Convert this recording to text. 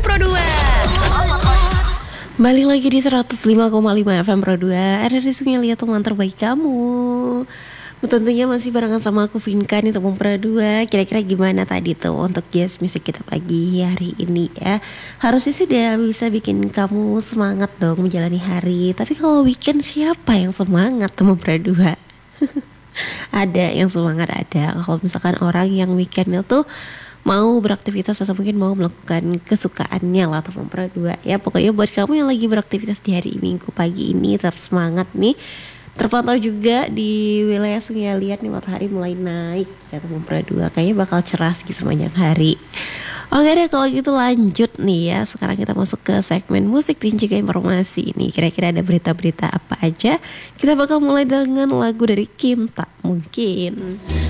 Pro 2. Balik lagi di 105,5 FM Pro 2. Ada di Sungai Liat, teman terbaik kamu. Tentunya masih barengan sama aku Vinka nih, teman Pro 2. Kira-kira gimana tadi tuh untuk Jazz Music kita pagi hari ini ya. Harusnya sih udah bisa bikin kamu semangat dong menjalani hari. Tapi kalau weekend siapa yang semangat, teman Pro 2? Ada yang semangat, ada. Kalau misalkan orang yang weekendnya tuh mau beraktivitas atau mungkin mau melakukan kesukaannya lah, teman Pro 2 ya. Pokoknya buat kamu yang lagi beraktivitas di hari Minggu pagi ini tetap semangat nih. Terpantau juga di wilayah Sungai Liat nih matahari mulai naik ya, teman Pro 2. Kayaknya bakal cerah sih sepanjang hari. Oke deh, kalau gitu lanjut nih ya. Sekarang kita masuk ke segmen musik dan juga informasi nih. Kira-kira ada berita-berita apa aja? Kita bakal mulai dengan lagu dari Kim Tak Mungkin.